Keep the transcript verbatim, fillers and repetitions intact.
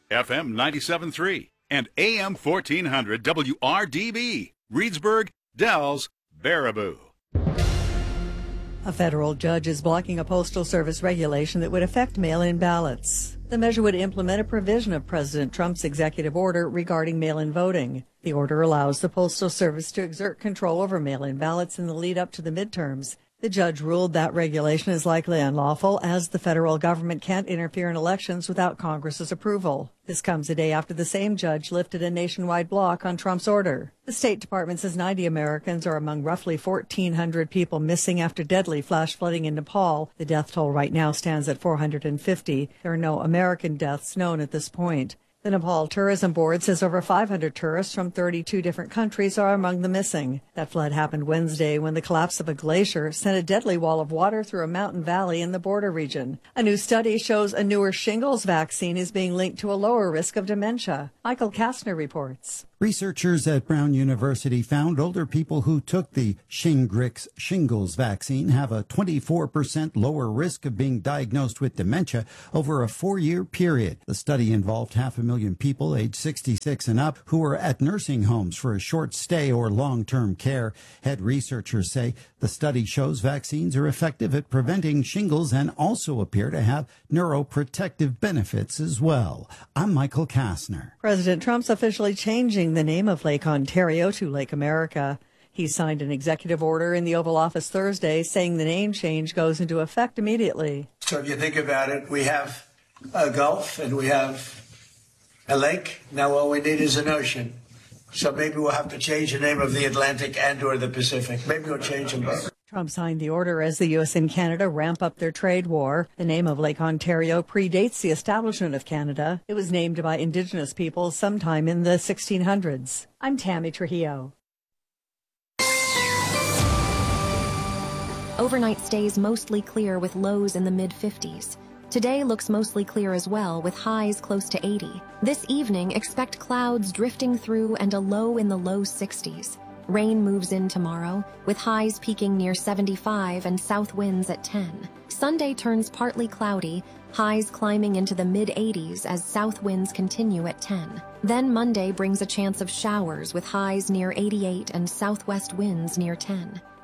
F M ninety-seven point three, and A M fourteen hundred W R D B, Reedsburg, Dells, Baraboo. A federal judge is blocking a Postal Service regulation that would affect mail-in ballots. The measure would implement a provision of President Trump's executive order regarding mail-in voting. The order allows the Postal Service to exert control over mail-in ballots in the lead up to the midterms. The judge ruled that regulation is likely unlawful, as the federal government can't interfere in elections without Congress's approval. This comes a day after the same judge lifted a nationwide block on Trump's order. The State Department says ninety Americans are among roughly fourteen hundred people missing after deadly flash flooding in Nepal. The death toll right now stands at four hundred fifty. There are no American deaths known at this point. The Nepal Tourism Board says over five hundred tourists from thirty-two different countries are among the missing. That flood happened Wednesday when the collapse of a glacier sent a deadly wall of water through a mountain valley in the border region. A new study shows a newer shingles vaccine is being linked to a lower risk of dementia. Michael Kastner reports. Researchers at Brown University found older people who took the Shingrix shingles vaccine have a twenty-four percent lower risk of being diagnosed with dementia over a four-year period. The study involved half a million people aged sixty-six and up who were at nursing homes for a short stay or long-term care. Head researchers say the study shows vaccines are effective at preventing shingles and also appear to have neuroprotective benefits as well. I'm Michael Kastner. President Trump's officially changing the name of Lake Ontario to Lake America. He signed an executive order in the Oval Office Thursday saying the name change goes into effect immediately. So if you think about it, we have a Gulf and we have a lake. Now all we need is an ocean. So maybe we'll have to change the name of the Atlantic and or the Pacific. Maybe we'll change them both. Trump signed the order as the U S and Canada ramp up their trade war. The name of Lake Ontario predates the establishment of Canada. It was named by Indigenous peoples sometime in the sixteen hundreds. I'm Tammy Trujillo. Overnight stays mostly clear with lows in the mid fifties. Today looks mostly clear as well, with highs close to eighty. This evening, expect clouds drifting through and a low in the low sixties. Rain moves in tomorrow, with highs peaking near seventy-five and south winds at ten. Sunday turns partly cloudy, highs climbing into the mid eighties as south winds continue at ten. Then Monday brings a chance of showers with highs near eighty-eight and southwest winds near ten.